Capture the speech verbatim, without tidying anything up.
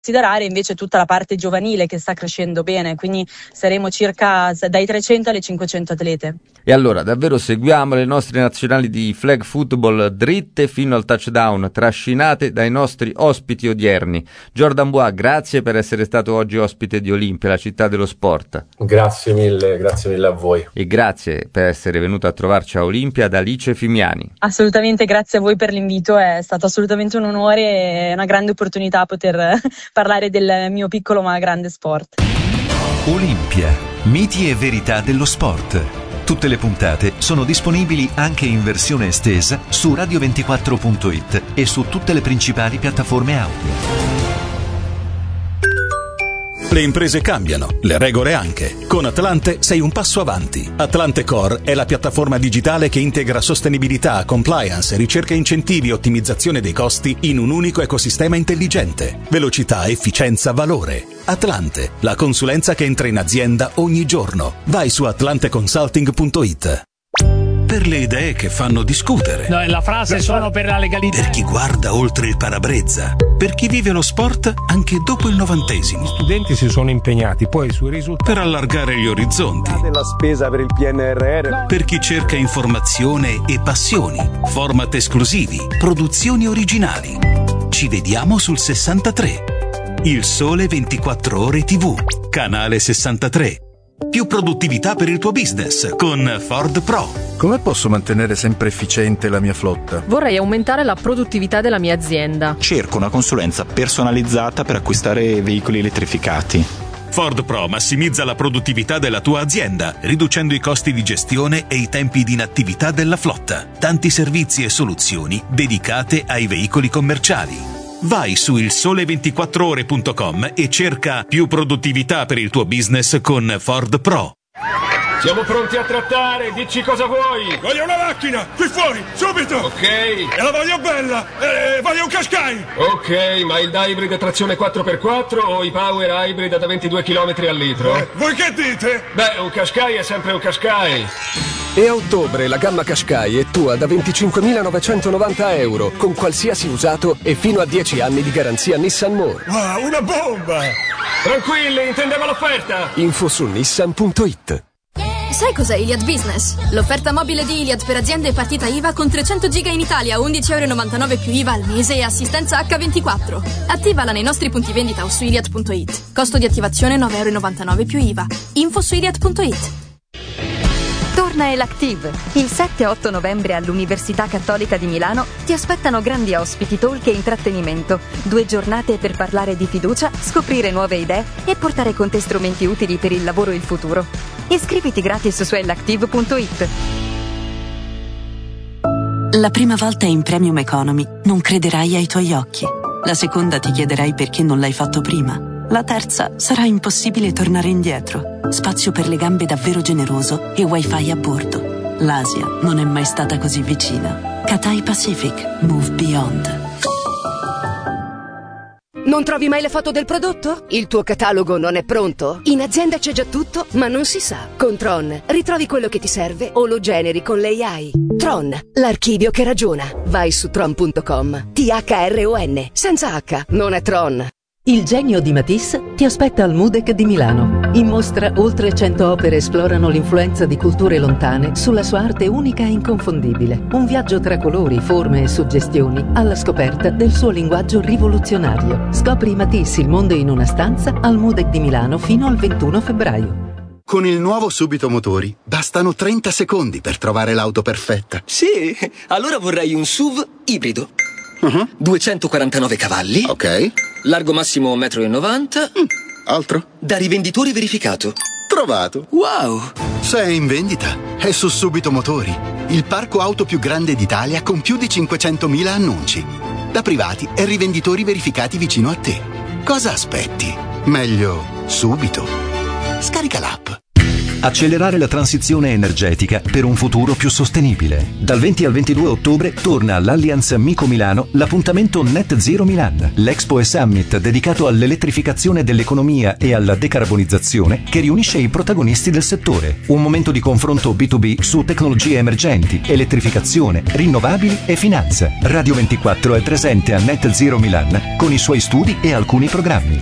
considerare invece tutta la parte giovanile che sta crescendo bene, quindi saremo circa dai trecento alle cinquecento atlete. E allora davvero seguiamo le nostre nazionali di flag football dritte fino al touchdown, trascinate dai nostri ospiti odierni. Jordan Bois, grazie per essere stato oggi ospite di Olimpia, la città dello sport. Grazie mille, grazie mille a voi. E grazie per essere venuto a trovarci a Olimpia da Alice Fimiani. Assolutamente, grazie a voi per l'invito, è stato assolutamente un onore e una grande opportunità poter parlare del mio piccolo ma grande sport. Olimpia, miti e verità dello sport. Tutte le puntate sono disponibili anche in versione estesa su radio ventiquattro punto it e su tutte le principali piattaforme audio. Le imprese cambiano, le regole anche. Con Atlante sei un passo avanti. Atlante Core è la piattaforma digitale che integra sostenibilità, compliance, ricerca e incentivi e ottimizzazione dei costi in un unico ecosistema intelligente. Velocità, efficienza, valore. Atlante, la consulenza che entra in azienda ogni giorno. Vai su atlante consulting punto it. Per le idee che fanno discutere. No, la frase sono per la legalità. Per chi guarda oltre il parabrezza. Per chi vive lo sport anche dopo il novantesimo. Gli studenti si sono impegnati poi sui risultati. Per allargare gli orizzonti. Della spesa per il P N R R. No. Per chi cerca informazione e passioni. Format esclusivi. Produzioni originali. Ci vediamo sul sessantatré. Il Sole ventiquattro Ore tivù. Canale sessantatré. Più produttività per il tuo business con Ford Pro. Come posso mantenere sempre efficiente la mia flotta? Vorrei aumentare la produttività della mia azienda. Cerco una consulenza personalizzata per acquistare veicoli elettrificati. Ford Pro massimizza la produttività della tua azienda, riducendo i costi di gestione e i tempi di inattività della flotta. Tanti servizi e soluzioni dedicate ai veicoli commerciali. Vai su il sole ventiquattro ore punto com e cerca più produttività per il tuo business con Ford Pro. Siamo pronti a trattare, dici cosa vuoi. Voglio una macchina, qui fuori, subito. Ok. E la voglio bella, e voglio un Qashqai. Ok, ma il hybrid trazione quattro per quattro o i power hybrid da ventidue chilometri al litro? Eh, voi che dite? Beh, un Qashqai è sempre un Qashqai. E a ottobre la gamma Qashqai è tua da venticinquemilanovecentovananta euro, con qualsiasi usato e fino a dieci anni di garanzia Nissan More. Wow, una bomba! Tranquilli, intendevo l'offerta. Info su nissan punto it. Sai cos'è Iliad Business? L'offerta mobile di Iliad per aziende e partita I V A con trecento giga in Italia, undici euro e novantanove più I V A al mese e assistenza acca ventiquattro. Attivala nei nostri punti vendita o su iliad punto it. Costo di attivazione nove euro e novantanove più I V A. Info su iliad punto it. Torna Elactive. Il sette e otto novembre all'Università Cattolica di Milano ti aspettano grandi ospiti, talk e intrattenimento. Due giornate per parlare di fiducia, scoprire nuove idee e portare con te strumenti utili per il lavoro e il futuro. Iscriviti gratis su elactive punto it. La prima volta in Premium Economy non crederai ai tuoi occhi. La seconda ti chiederai perché non l'hai fatto prima. La terza sarà impossibile tornare indietro. Spazio per le gambe davvero generoso e wifi a bordo. L'Asia non è mai stata così vicina. Cathay Pacific. Move Beyond. Non trovi mai le foto del prodotto? Il tuo catalogo non è pronto? In azienda c'è già tutto, ma non si sa. Con Tron ritrovi quello che ti serve o lo generi con l'A I. Tron, l'archivio che ragiona. Vai su tron punto com. T H R O N, senza H, non è Tron. Il genio di Matisse ti aspetta al MUDEC di Milano. In mostra oltre cento opere esplorano l'influenza di culture lontane sulla sua arte unica e inconfondibile. Un viaggio tra colori, forme e suggestioni alla scoperta del suo linguaggio rivoluzionario. Scopri Matisse, il mondo in una stanza al MUDEC di Milano fino al ventuno febbraio. Con il nuovo Subito Motori bastano trenta secondi per trovare l'auto perfetta. Sì, allora vorrei un S U V ibrido. Uh-huh. duecentoquarantanove cavalli. Ok. Largo massimo un metro e novanta. Mm. Altro? Da rivenditori verificato. Trovato. Wow. Se è in vendita, è su Subito Motori, il parco auto più grande d'Italia con più di cinquecentomila annunci. Da privati e rivenditori verificati vicino a te. Cosa aspetti? Meglio subito. Scarica l'app. Accelerare la transizione energetica per un futuro più sostenibile. Dal venti al ventidue ottobre torna all'Allianz Amico Milano l'appuntamento Net Zero Milan, l'Expo e Summit dedicato all'elettrificazione dell'economia e alla decarbonizzazione che riunisce i protagonisti del settore. Un momento di confronto B due B su tecnologie emergenti, elettrificazione, rinnovabili e finanza. Radio ventiquattro è presente a Net Zero Milan con i suoi studi e alcuni programmi.